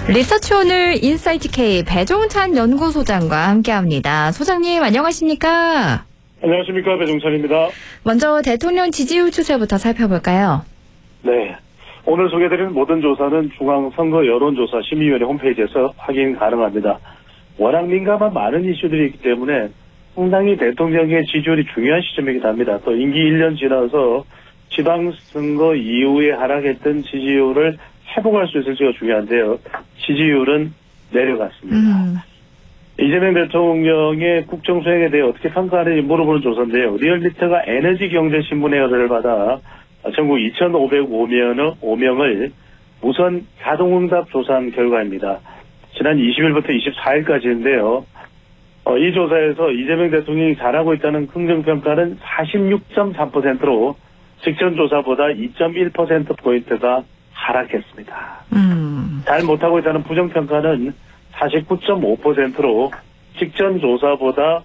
리서치 오늘 인사이트 K 배종찬 연구소장과 함께합니다. 소장님 안녕하십니까? 안녕하십니까, 배종찬입니다. 먼저 대통령 지지율 추세부터 살펴볼까요? 네. 오늘 소개해드리는 모든 조사는 중앙선거 여론조사 심의위원회 홈페이지에서 확인 가능합니다. 워낙 민감한 많은 이슈들이 있기 때문에 상당히 대통령의 지지율이 중요한 시점이기도 합니다. 또 임기 1년 지나서 지방선거 이후에 하락했던 지지율을 회복할 수 있을지가 중요한데요. 지지율은 내려갔습니다. 이재명 대통령의 국정 수행에 대해 어떻게 평가하는지 물어보는 조사인데요. 리얼미터가 에너지경제신문의 의뢰를 받아 전국 2,505명을 우선 자동응답 조사한 결과입니다. 지난 20일부터 24일까지인데요. 이 조사에서 이재명 대통령이 잘하고 있다는 긍정평가는 46.3%로 직전 조사보다 2.1%포인트가 하락했습니다. 잘 못하고 있다는 부정평가는 49.5%로 직전 조사보다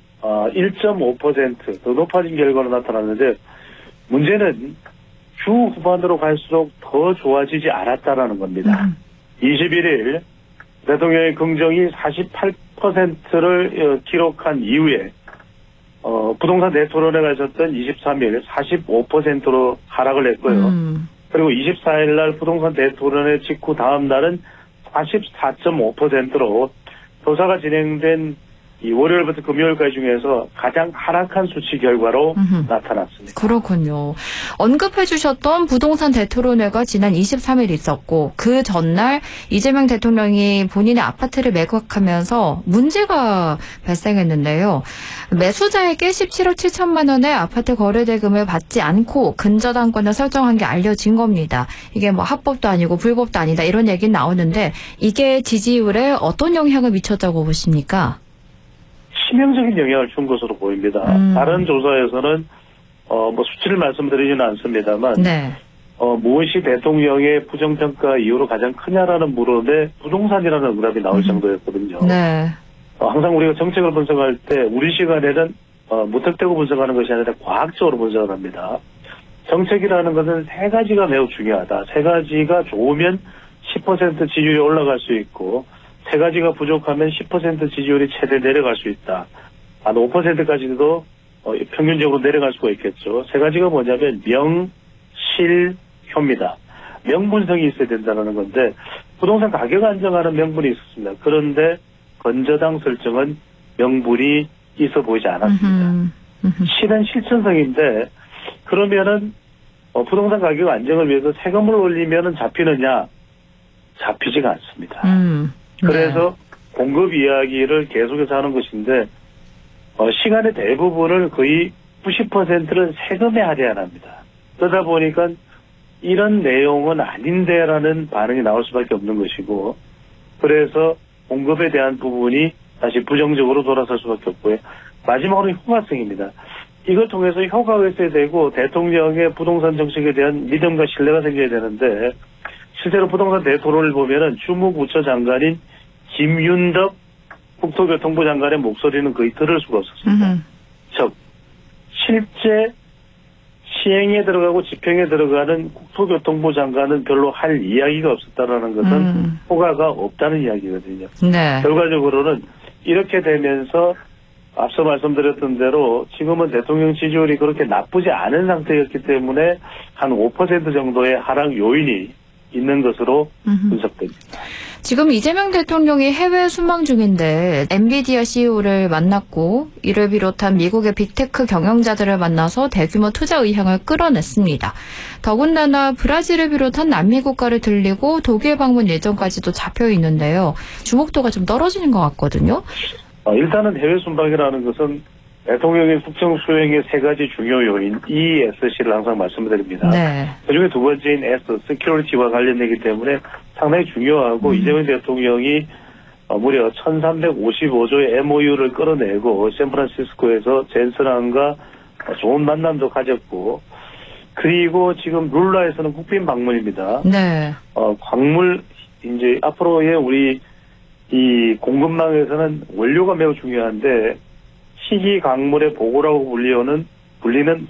1.5% 더 높아진 결과로 나타났는데, 문제는 주 후반으로 갈수록 더 좋아지지 않았다라는 겁니다. 21일 대통령의 긍정이 48%를 기록한 이후에 부동산 대토론에 가셨던 23일 45%로 하락을 했고요. 그리고 24일 날 부동산 대토론회 직후 다음 날은 44.5%로 조사가 진행된 이 월요일부터 금요일까지 중에서 가장 하락한 수치 결과로 나타났습니다. 그렇군요. 언급해 주셨던 부동산 대토론회가 지난 23일 있었고, 그 전날 이재명 대통령이 본인의 아파트를 매각하면서 문제가 발생했는데요. 매수자에게 17억 7천만 원의 아파트 거래 대금을 받지 않고 근저당권을 설정한 게 알려진 겁니다. 이게 뭐 합법도 아니고 불법도 아니다 이런 얘기는 나오는데, 이게 지지율에 어떤 영향을 미쳤다고 보십니까? 치명적인 영향을 준 것으로 보입니다. 다른 조사에서는 뭐 수치를 말씀드리지는 않습니다만, 네. 무엇이 대통령의 부정평가 이후로 가장 크냐라는 물음에 부동산이라는 응답이 나올 정도였거든요. 네. 항상 우리가 정책을 분석할 때 우리 시간에는 무턱대고 분석하는 것이 아니라 과학적으로 분석을 합니다. 정책이라는 것은 세 가지가 매우 중요하다. 세 가지가 좋으면 10% 지지율이 올라갈 수 있고, 세 가지가 부족하면 10% 지지율이 최대 내려갈 수 있다. 한 5%까지도 평균적으로 내려갈 수가 있겠죠. 세 가지가 뭐냐면 명실효입니다. 명분성이 있어야 된다는 건데, 부동산 가격 안정하는 명분이 있었습니다. 그런데 건저당 설정은 명분이 있어 보이지 않았습니다. 실은 실천성인데, 그러면은 부동산 가격 안정을 위해서 세금을 올리면은 잡히느냐? 잡히지가 않습니다. 그래서 공급 이야기를 계속해서 하는 것인데, 시간의 대부분을 거의 90%를 세금에 할애합니다. 그러다 보니까 이런 내용은 아닌데라는 반응이 나올 수밖에 없는 것이고, 그래서 공급에 대한 부분이 다시 부정적으로 돌아설 수밖에 없고요. 마지막으로 효과성입니다. 이걸 통해서 효과가 있어야 되고 대통령의 부동산 정책에 대한 믿음과 신뢰가 생겨야 되는데, 실제로 부동산 대토론을 보면은 주무부처 장관인 김윤덕 국토교통부 장관의 목소리는 거의 들을 수가 없었습니다. 즉, 실제 시행에 들어가고 집행에 들어가는 국토교통부 장관은 별로 할 이야기가 없었다라는 것은 효과가 없다는 이야기거든요. 네. 결과적으로는 이렇게 되면서 앞서 말씀드렸던 대로 지금은 대통령 지지율이 그렇게 나쁘지 않은 상태였기 때문에 한 5% 정도의 하락 요인이 있는 것으로 분석됩니다. 지금 이재명 대통령이 해외 순방 중인데 엔비디아 CEO를 만났고, 이를 비롯한 미국의 빅테크 경영자들을 만나서 대규모 투자 의향을 끌어냈습니다. 더군다나 브라질을 비롯한 남미 국가를 들리고 독일 방문 예정까지도 잡혀 있는데요. 주목도가 좀 떨어지는 것 같거든요. 일단은 해외 순방이라는 것은 대통령의 국정 수행의 세 가지 중요 요인 ESC를 항상 말씀드립니다. 네. 그중에 두 번째인 S, Security와 관련되기 때문에 상당히 중요하고, 이재명 대통령이 무려 1,355조의 MOU를 끌어내고 샌프란시스코에서 젠슨왕과 좋은 만남도 가졌고, 그리고 지금 룰라에서는 국빈 방문입니다. 네. 광물 이제 앞으로의 우리 이 공급망에서는 원료가 매우 중요한데, 희귀 광물의 보고라고 불리는